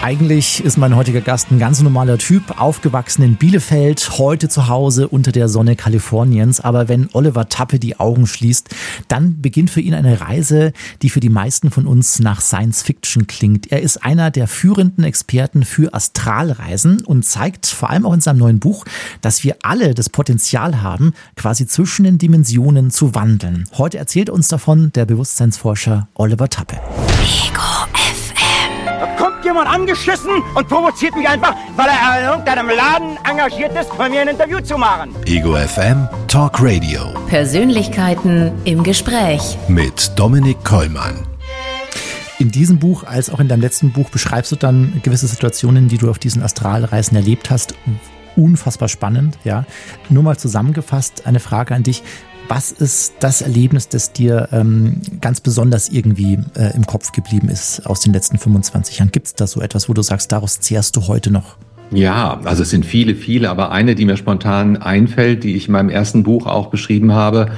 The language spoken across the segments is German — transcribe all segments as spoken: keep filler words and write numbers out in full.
Eigentlich ist mein heutiger Gast ein ganz normaler Typ, aufgewachsen in Bielefeld, heute zu Hause unter der Sonne Kaliforniens. Aber wenn Oliver Tappe die Augen schließt, dann beginnt für ihn eine Reise, die für die meisten von uns nach Science Fiction klingt. Er ist einer der führenden Experten für Astralreisen und zeigt vor allem auch in seinem neuen Buch, dass wir alle das Potenzial haben, quasi zwischen den Dimensionen zu wandeln. Heute erzählt uns davon der Bewusstseinsforscher Oliver Tappe. Ego F M. Da kommt jemand angeschissen und provoziert mich einfach, weil er in irgendeinem Laden engagiert ist, bei mir ein Interview zu machen. Ego F M Talk Radio. Persönlichkeiten im Gespräch. Mit Dominik Kollmann. In diesem Buch, als auch in deinem letzten Buch, beschreibst du dann gewisse Situationen, die du auf diesen Astralreisen erlebt hast. Unfassbar spannend, ja. Nur mal zusammengefasst, eine Frage an dich. Was ist das Erlebnis, das dir ähm, ganz besonders irgendwie äh, im Kopf geblieben ist aus den letzten fünfundzwanzig Jahren? Gibt es da so etwas, wo du sagst, daraus zehrst du heute noch? Ja, also es sind viele, viele, aber eine, die mir spontan einfällt, die ich in meinem ersten Buch auch beschrieben habe,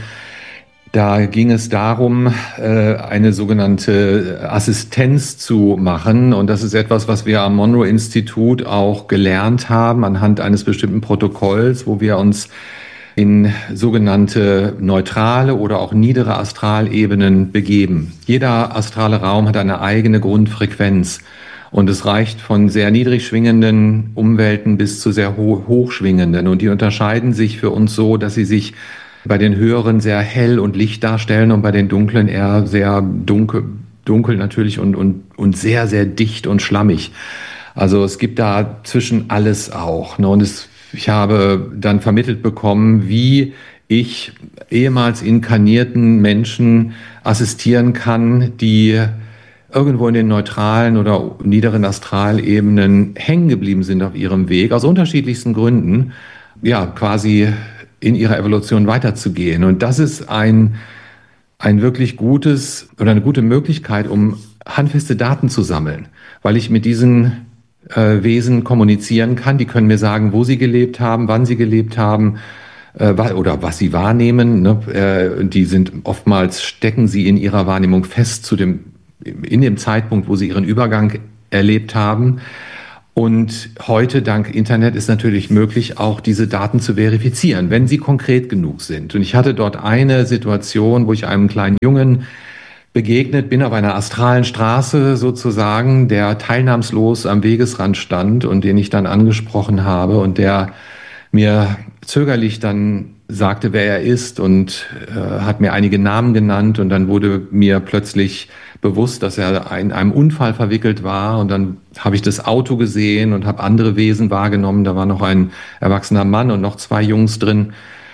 da ging es darum, äh, eine sogenannte Assistenz zu machen. Und das ist etwas, was wir am Monroe-Institut auch gelernt haben, anhand eines bestimmten Protokolls, wo wir uns in sogenannte neutrale oder auch niedere Astralebenen begeben. Jeder astrale Raum hat eine eigene Grundfrequenz und es reicht von sehr niedrig schwingenden Umwelten bis zu sehr ho- hoch schwingenden. Und die unterscheiden sich für uns so, dass sie sich bei den höheren sehr hell und licht darstellen und bei den dunklen eher sehr dunkel, dunkel natürlich und, und, und sehr, sehr dicht und schlammig. Also es gibt da zwischen alles auch. Ne? Und es Ich habe dann vermittelt bekommen, wie ich ehemals inkarnierten Menschen assistieren kann, die irgendwo in den neutralen oder niederen Astralebenen hängen geblieben sind auf ihrem Weg, aus unterschiedlichsten Gründen, ja, quasi in ihrer Evolution weiterzugehen. Und das ist ein, ein wirklich gutes oder eine gute Möglichkeit, um handfeste Daten zu sammeln, weil ich mit diesen Äh, Wesen kommunizieren kann. Die können mir sagen, wo sie gelebt haben, wann sie gelebt haben äh, oder was sie wahrnehmen. Ne? Äh, die sind oftmals, stecken sie in ihrer Wahrnehmung fest zu dem, in dem Zeitpunkt, wo sie ihren Übergang erlebt haben. Und heute, dank Internet, ist natürlich möglich, auch diese Daten zu verifizieren, wenn sie konkret genug sind. Und ich hatte dort eine Situation, wo ich einem kleinen Jungen begegnet bin auf einer astralen Straße sozusagen, der teilnahmslos am Wegesrand stand und den ich dann angesprochen habe und der mir zögerlich dann sagte, wer er ist und äh, hat mir einige Namen genannt und dann wurde mir plötzlich bewusst, dass er in einem Unfall verwickelt war und dann habe ich das Auto gesehen und habe andere Wesen wahrgenommen. Da war noch ein erwachsener Mann und noch zwei Jungs drin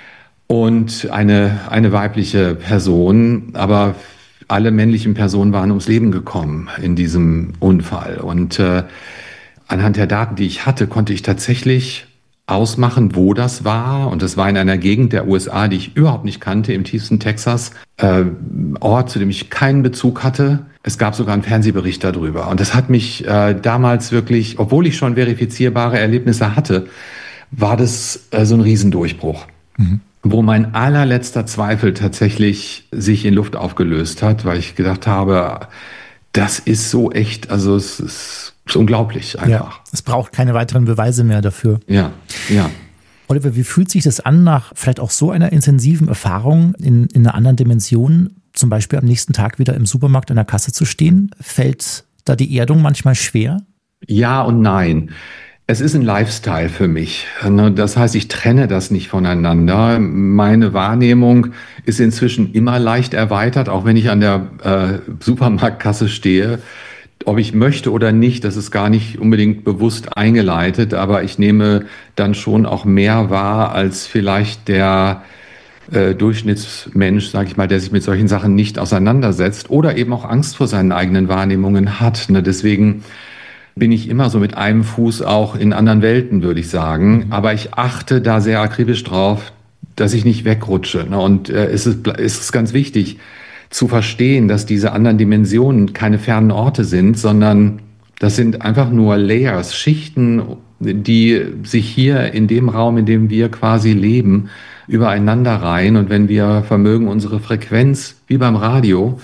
und eine, eine weibliche Person, aber alle männlichen Personen waren ums Leben gekommen in diesem Unfall. Und äh, anhand der Daten, die ich hatte, konnte ich tatsächlich ausmachen, wo das war. Und das war in einer Gegend der U S A, die ich überhaupt nicht kannte, im tiefsten Texas. Äh, Ort, zu dem ich keinen Bezug hatte. Es gab sogar einen Fernsehbericht darüber. Und das hat mich äh, damals wirklich, obwohl ich schon verifizierbare Erlebnisse hatte, war das äh, so ein Riesendurchbruch. Mhm. Wo mein allerletzter Zweifel tatsächlich sich in Luft aufgelöst hat, weil ich gedacht habe, das ist so echt, also es ist, ist unglaublich einfach. Ja, es braucht keine weiteren Beweise mehr dafür. Ja, ja. Oliver, wie fühlt sich das an, nach vielleicht auch so einer intensiven Erfahrung in, in einer anderen Dimension, zum Beispiel am nächsten Tag wieder im Supermarkt an der Kasse zu stehen? Fällt da die Erdung manchmal schwer? Ja und nein. Es ist ein Lifestyle für mich. Das heißt, ich trenne das nicht voneinander. Meine Wahrnehmung ist inzwischen immer leicht erweitert, auch wenn ich an der äh, Supermarktkasse stehe. Ob ich möchte oder nicht, das ist gar nicht unbedingt bewusst eingeleitet, aber ich nehme dann schon auch mehr wahr als vielleicht der äh, Durchschnittsmensch, sage ich mal, der sich mit solchen Sachen nicht auseinandersetzt oder eben auch Angst vor seinen eigenen Wahrnehmungen hat. Ne? Deswegen bin ich immer so mit einem Fuß auch in anderen Welten, würde ich sagen. Aber ich achte da sehr akribisch drauf, dass ich nicht wegrutsche. Und äh, es ist, es ist ganz wichtig zu verstehen, dass diese anderen Dimensionen keine fernen Orte sind, sondern das sind einfach nur Layers, Schichten, die sich hier in dem Raum, in dem wir quasi leben, übereinander reihen. Und wenn wir vermögen, unsere Frequenz, wie beim Radio,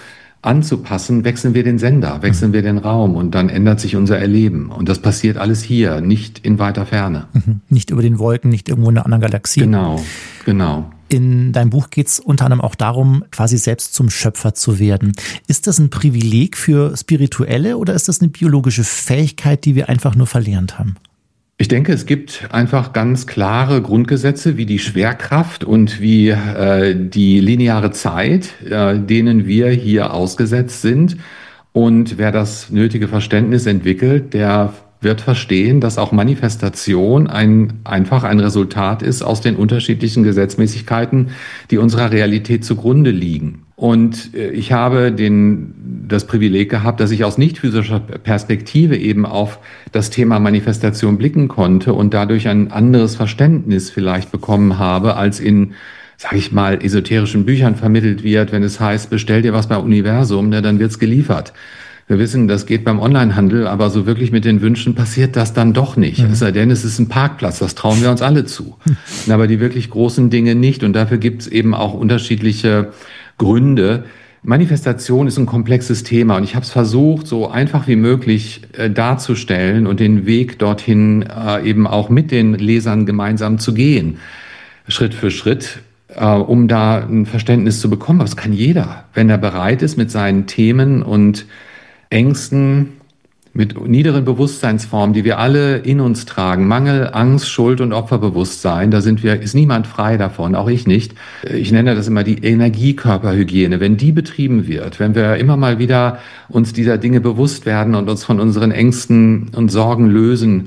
anzupassen, wechseln wir den Sender, wechseln mhm. wir den Raum und dann ändert sich unser Erleben. Und das passiert alles hier, nicht in weiter Ferne. Mhm. Nicht über den Wolken, nicht irgendwo in einer anderen Galaxie. Genau, genau. In deinem Buch geht es unter anderem auch darum, quasi selbst zum Schöpfer zu werden. Ist das ein Privileg für Spirituelle oder ist das eine biologische Fähigkeit, die wir einfach nur verlernt haben? Ich denke, es gibt einfach ganz klare Grundgesetze wie die Schwerkraft und wie äh, die lineare Zeit, äh, denen wir hier ausgesetzt sind. Und wer das nötige Verständnis entwickelt, der wird verstehen, dass auch Manifestation ein, einfach ein Resultat ist aus den unterschiedlichen Gesetzmäßigkeiten, die unserer Realität zugrunde liegen. Und ich habe den, das Privileg gehabt, dass ich aus nicht physischer Perspektive eben auf das Thema Manifestation blicken konnte und dadurch ein anderes Verständnis vielleicht bekommen habe, als in, sage ich mal, esoterischen Büchern vermittelt wird, wenn es heißt, bestell dir was beim Universum, ne, dann wird's geliefert. Wir wissen, das geht beim Onlinehandel, aber so wirklich mit den Wünschen passiert das dann doch nicht. Mhm. Es sei denn, es ist ein Parkplatz, das trauen wir uns alle zu. Mhm. Aber die wirklich großen Dinge nicht. Und dafür gibt es eben auch unterschiedliche Gründe. Manifestation ist ein komplexes Thema und ich habe es versucht, so einfach wie möglich äh, darzustellen und den Weg dorthin äh, eben auch mit den Lesern gemeinsam zu gehen, Schritt für Schritt, äh, um da ein Verständnis zu bekommen. Aber das kann jeder, wenn er bereit ist, mit seinen Themen und Ängsten, mit niederen Bewusstseinsformen, die wir alle in uns tragen, Mangel, Angst, Schuld und Opferbewusstsein, da sind wir, ist niemand frei davon, auch ich nicht. Ich nenne das immer die Energiekörperhygiene. Wenn die betrieben wird, wenn wir immer mal wieder uns dieser Dinge bewusst werden und uns von unseren Ängsten und Sorgen lösen,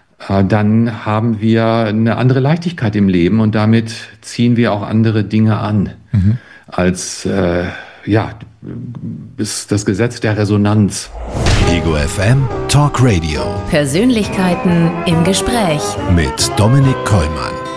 dann haben wir eine andere Leichtigkeit im Leben und damit ziehen wir auch andere Dinge an, mhm. als äh, ja, ist das Gesetz der Resonanz. Ego F M Talk Radio. Persönlichkeiten im Gespräch. Mit Dominic Kollmann.